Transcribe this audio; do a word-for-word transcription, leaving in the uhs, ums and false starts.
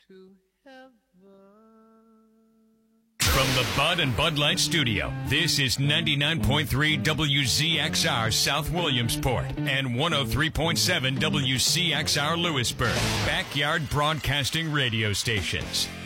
to heaven. From the Bud and Bud Light Studio, this is ninety-nine point three W Z X R South Williamsport and one oh three point seven W C X R Lewisburg, Backyard Broadcasting Radio Stations.